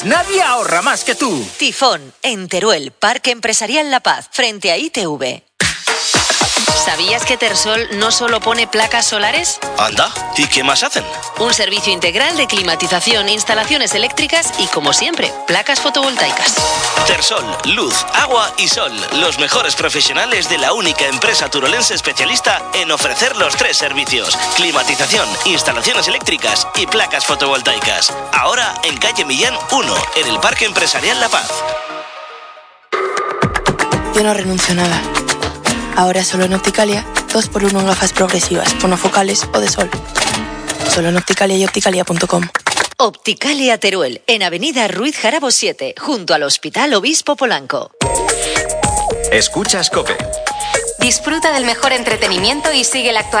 Pues nadie ahorra más que tú. Tifón, en Teruel, Parque Empresarial La Paz, frente a ITV. ¿Sabías que Tersol no solo pone placas solares? Anda, ¿y qué más hacen? Un servicio integral de climatización, instalaciones eléctricas y, como siempre, placas fotovoltaicas. Tersol, luz, agua y sol. Los mejores profesionales de la única empresa turolense especialista en ofrecer los 3 servicios: climatización, instalaciones eléctricas y placas fotovoltaicas. Ahora en calle Millán 1, en el Parque Empresarial La Paz. Yo no renuncio a nada. Ahora solo en Opticalia, 2x1 en gafas progresivas, monofocales o de sol. Solo en Opticalia y opticalia.com. Opticalia Teruel, en Avenida Ruiz Jarabo 7, junto al Hospital Obispo Polanco. Escuchas COPE. Disfruta del mejor entretenimiento y sigue la actualidad.